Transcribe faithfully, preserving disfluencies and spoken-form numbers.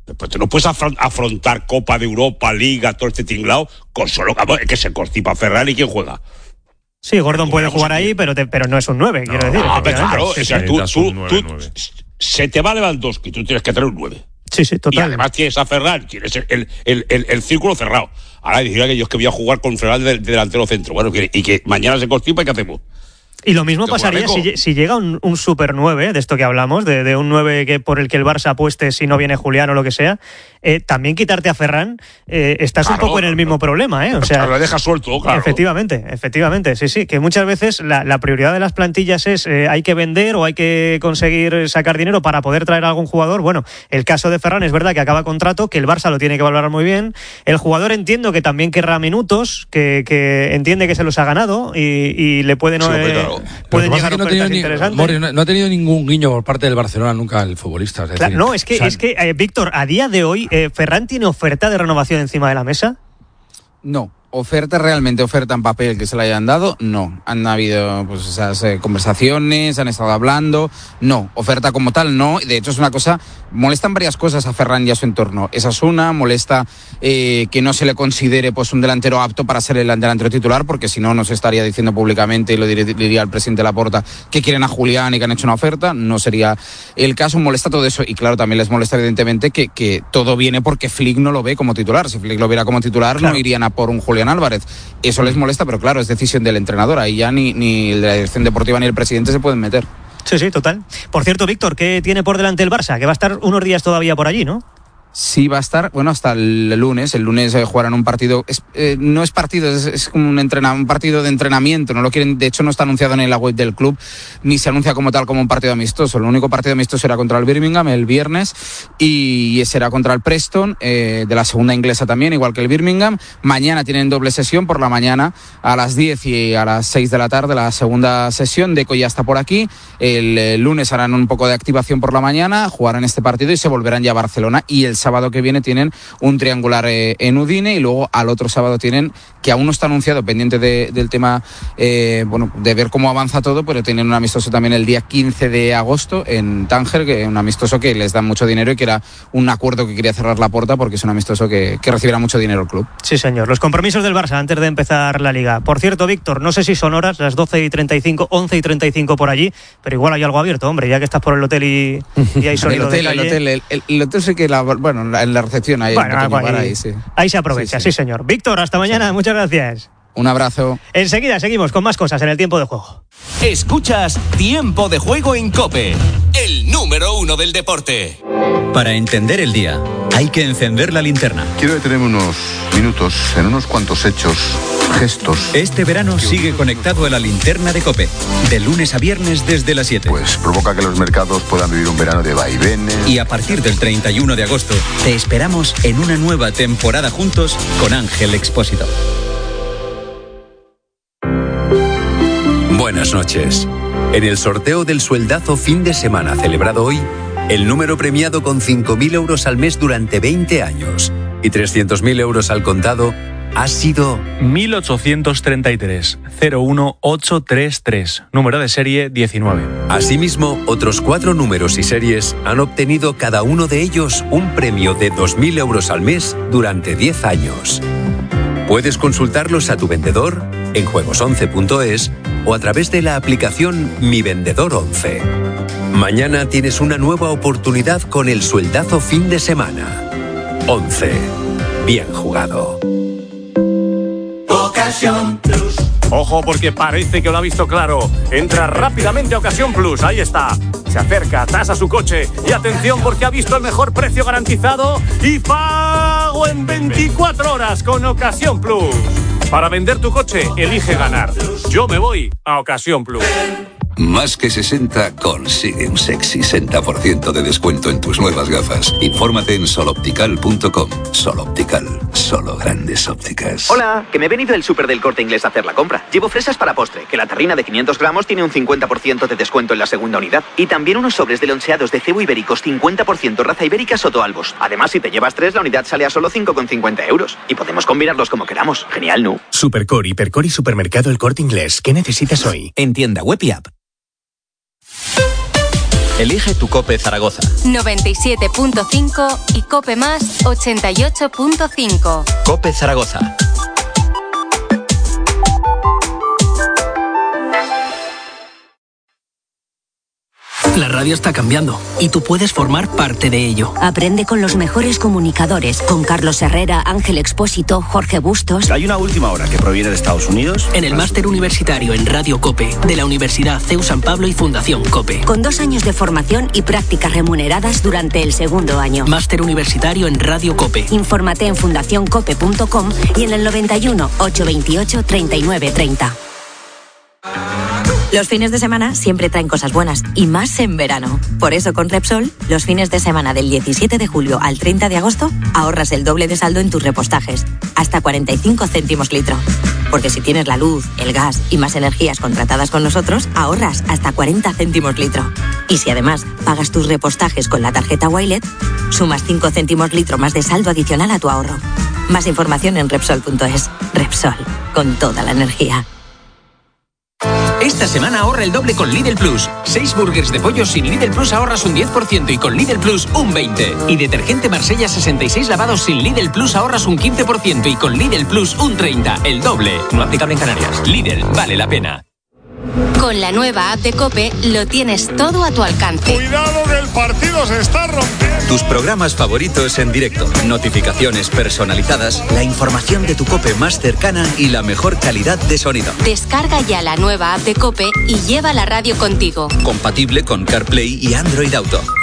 Pero tú no puedes afront- afrontar Copa de Europa, Liga, todo este tinglado con solo es que se constipa Ferran y quién juega. Sí, Gordon puede jugar ahí, pero te, pero no es un nueve, no, quiero decir. Ah, claro, sí, o sea, sí. tú, tú, nueve, tú nueve. Se te va Lewandowski, tú tienes que tener un nueve. Sí, sí, total. Y además tienes a Ferran, tienes el, el, el, el, el círculo cerrado. Ahora decir que yo es que voy a jugar con Ferran de, de delantero centro. Bueno, y que mañana se constipa, ¿y qué hacemos? Y lo mismo pasaría si, si llega un, un super nueve, de esto que hablamos, de, de un nueve que por el que el Barça apueste si no viene Julián o lo que sea, eh, también quitarte a Ferran, eh, estás claro, un poco en el mismo problema, ¿eh? O sea, lo dejas suelto, claro. Efectivamente, efectivamente, sí, sí, que muchas veces la, la prioridad de las plantillas es eh, hay que vender o hay que conseguir sacar dinero para poder traer a algún jugador. Bueno, el caso de Ferran es verdad que acaba contrato, que el Barça lo tiene que valorar muy bien. El jugador entiendo que también querrá minutos, que, que entiende que se los ha ganado y, y le pueden... Sí, eh, claro. Pueden llegar que no, ofertas ni, interesantes. Mori, no, no ha tenido ningún guiño por parte del Barcelona nunca el futbolista. Es claro, decir, no, es que, o sea, es que eh, Víctor, a día de hoy, eh, ¿Ferran tiene oferta de renovación encima de la mesa? No. Oferta, realmente oferta en papel que se le hayan dado, no. Han habido pues esas eh, conversaciones, han estado hablando, no. Oferta como tal, no. De hecho es una cosa, molestan varias cosas a Ferran y a su entorno. Esa es una, molesta eh, que no se le considere pues un delantero apto para ser el delantero titular, porque si no, no se estaría diciendo públicamente, y lo diría, diría el presidente Laporta, que quieren a Julián y que han hecho una oferta. No sería el caso, molesta todo eso. Y claro, también les molesta evidentemente que, que todo viene porque Flick no lo ve como titular. Si Flick lo viera como titular, claro, no irían a por un Julián Álvarez. Eso les molesta, pero claro, es decisión del entrenador. Ahí ya ni, ni la dirección deportiva ni el presidente se pueden meter. Sí, sí, total. Por cierto, Víctor, ¿qué tiene por delante el Barça? Que va a estar unos días todavía por allí, ¿no? Sí, va a estar, bueno, hasta el lunes. El lunes eh, jugarán un partido, es, eh, no es partido, es, es como un, entrena, un partido de entrenamiento. No lo quieren, de hecho no está anunciado en la web del club, ni se anuncia como tal como un partido amistoso. El único partido amistoso será contra el Birmingham el viernes y será contra el Preston, eh, de la segunda inglesa también, igual que el Birmingham. Mañana tienen doble sesión, por la mañana a las diez y a las seis de la tarde la segunda sesión. Deco ya está por aquí. El, el lunes harán un poco de activación por la mañana, jugarán este partido y se volverán ya a Barcelona. Y el sábado que viene tienen un triangular eh, en Udine y luego al otro sábado tienen, que aún no está anunciado, pendiente de, del tema, eh, bueno, de ver cómo avanza todo, pero tienen un amistoso también el día quince de agosto en Tánger, que es un amistoso que les da mucho dinero y que era un acuerdo que quería cerrar Laporta porque es un amistoso que, que recibirá mucho dinero el club. Sí, señor. Los compromisos del Barça antes de empezar la Liga. Por cierto, Víctor, no sé si son horas, las doce y treinta y cinco, once y treinta y cinco por allí, pero igual hay algo abierto, hombre, ya que estás por el hotel y, y hay sonido el hotel, de calle. El hotel, el, el, el hotel sí que, la, bueno, en la recepción hay bueno, un ahí, ahí, sí. ahí se aprovecha, sí, sí. sí señor. Víctor, hasta mañana, sí. Muchas gracias. Un abrazo. Enseguida seguimos con más cosas en el tiempo de juego. Escuchas Tiempo de Juego en COPE, el número uno del deporte. Para entender el día, hay que encender la linterna. Quiero detenerme unos minutos en unos cuantos hechos, gestos. Este verano sigue conectado a la linterna de COPE, de lunes a viernes desde las siete. Pues provoca que los mercados puedan vivir un verano de vaivenes. Y a partir del treinta y uno de agosto, te esperamos en una nueva temporada juntos con Ángel Expósito. Buenas noches. En el sorteo del sueldazo fin de semana celebrado hoy, el número premiado con cinco mil euros al mes durante veinte años y trescientos mil euros al contado ha sido mil ochocientos treinta y tres, cero uno ocho tres tres, número de serie diecinueve. Asimismo, otros cuatro números y series han obtenido cada uno de ellos un premio de dos mil euros al mes durante diez años. Puedes consultarlos a tu vendedor en juegos once punto es o a través de la aplicación Mi Vendedor once. Mañana tienes una nueva oportunidad con el sueldazo fin de semana. once. Bien jugado. Ocasión Plus. Ojo porque parece que lo ha visto claro. Entra rápidamente a Ocasión Plus. Ahí está. Se acerca, tasa su coche. Y atención porque ha visto el mejor precio garantizado y pago en veinticuatro horas con Ocasión Plus. Para vender tu coche, elige ganar. Yo me voy a Ocasión Plus. Más que sesenta consigue un sexy sesenta por ciento de descuento en tus nuevas gafas. Infórmate en soloptical punto com. Soloptical, solo grandes ópticas. Hola, que me he venido del súper del Corte Inglés a hacer la compra. Llevo fresas para postre, que la terrina de quinientos gramos tiene un cincuenta por ciento de descuento en la segunda unidad. Y también unos sobres de loncheados de cebo ibéricos cincuenta por ciento raza ibérica Soto Albos. Además, si te llevas tres, la unidad sale a solo cinco con cincuenta euros. Y podemos combinarlos como queramos. Genial, ¿no? Supercore, Hipercore y Supermercado El Corte Inglés. ¿Qué necesitas hoy? En tienda web y app. Elige tu COPE Zaragoza. noventa y siete punto cinco y COPE Más ochenta y ocho punto cinco. COPE Zaragoza. La radio está cambiando y tú puedes formar parte de ello. Aprende con los mejores comunicadores, con Carlos Herrera, Ángel Expósito, Jorge Bustos. Hay una última hora que proviene de Estados Unidos. En el máster universitario en Radio COPE de la Universidad C E U San Pablo y Fundación COPE. Con dos años de formación y prácticas remuneradas durante el segundo año. Máster universitario en Radio COPE. Infórmate en fundación cope punto com y en el noventa y uno, ochocientos veintiocho, treinta y nueve treinta. Los fines de semana siempre traen cosas buenas, y más en verano. Por eso con Repsol, los fines de semana del diecisiete de julio al treinta de agosto, ahorras el doble de saldo en tus repostajes, hasta cuarenta y cinco céntimos litro. Porque si tienes la luz, el gas y más energías contratadas con nosotros, ahorras hasta cuarenta céntimos litro. Y si además pagas tus repostajes con la tarjeta Wilet, sumas cinco céntimos litro más de saldo adicional a tu ahorro. Más información en Repsol punto es. Repsol, con toda la energía. Esta semana ahorra el doble con Lidl Plus. Seis burgers de pollo sin Lidl Plus ahorras un diez por ciento y con Lidl Plus un veinte por ciento. Y detergente Marsella sesenta y seis lavados sin Lidl Plus ahorras un quince por ciento y con Lidl Plus un treinta por ciento. El doble. No aplicable en Canarias. Lidl, vale la pena. Con la nueva app de COPE lo tienes todo a tu alcance. Cuidado que el partido se está rompiendo. Tus programas favoritos en directo, notificaciones personalizadas, la información de tu COPE más cercana y la mejor calidad de sonido. Descarga ya la nueva app de COPE y lleva la radio contigo. Compatible con CarPlay y Android Auto.